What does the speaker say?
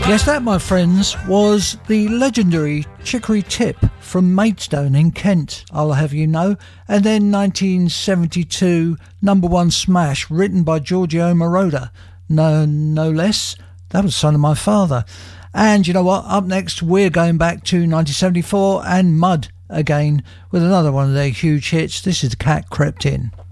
Yes, that, my friends, was the legendary Chicory Tip from Maidstone in Kent, I'll have you know. And then 1972 number one smash written by Giorgio Moroder, no less. That was Son of My Father. And you know what? Up next, we're going back to 1974 and Mud again with another one of their huge hits. This is The Cat Crept In.